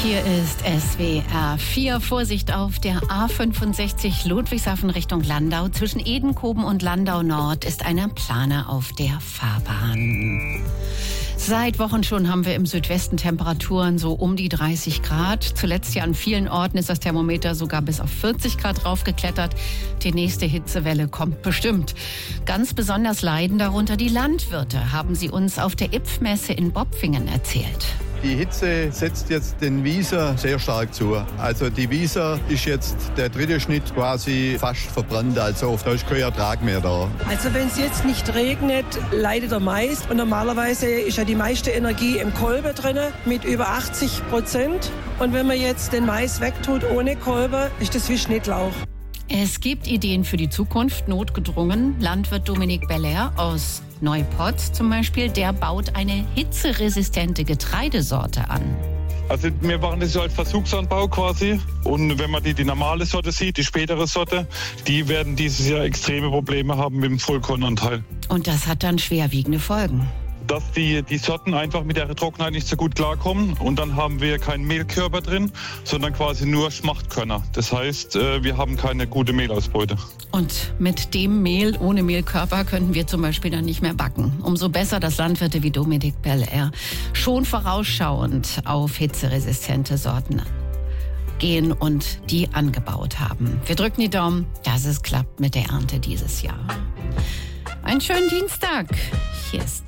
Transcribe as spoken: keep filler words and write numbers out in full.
Hier ist S W R vier. Vorsicht auf der A fünfundsechzig Ludwigshafen Richtung Landau. Zwischen Edenkoben und Landau Nord ist eine Plane auf der Fahrbahn. Seit Wochen schon haben wir im Südwesten Temperaturen so um die dreißig Grad. Zuletzt ja an vielen Orten ist das Thermometer sogar bis auf vierzig Grad raufgeklettert. Die nächste Hitzewelle kommt bestimmt. Ganz besonders leiden darunter die Landwirte, haben sie uns auf der I P F-Messe in Bopfingen erzählt. Die Hitze setzt jetzt den Wieser sehr stark zu. Also die Wieser ist jetzt der dritte Schnitt quasi fast verbrannt. Also da ist kein Ertrag mehr da. Also wenn es jetzt nicht regnet, leidet der Mais. Und normalerweise ist ja die meiste Energie im Kolbe drin mit über achtzig Prozent. Und wenn man jetzt den Mais wegtut ohne Kolbe, ist das wie Schnittlauch. Es gibt Ideen für die Zukunft, notgedrungen. Landwirt Dominik Beller aus Neupotz zum Beispiel, der baut eine hitzeresistente Getreidesorte an. Also wir machen das so als Versuchsanbau quasi. Und wenn man die, die normale Sorte sieht, die spätere Sorte, die werden dieses Jahr extreme Probleme haben mit dem Vollkornanteil. Und das hat dann schwerwiegende Folgen. Dass die, die Sorten einfach mit der Trockenheit nicht so gut klarkommen. Und dann haben wir keinen Mehlkörper drin, sondern quasi nur Schmachtkörner. Das heißt, wir haben keine gute Mehlausbeute. Und mit dem Mehl ohne Mehlkörper könnten wir zum Beispiel dann nicht mehr backen. Umso besser, dass Landwirte wie Dominik Beller schon vorausschauend auf hitzeresistente Sorten gehen und die angebaut haben. Wir drücken die Daumen, dass es klappt mit der Ernte dieses Jahr. Einen schönen Dienstag. Hier ist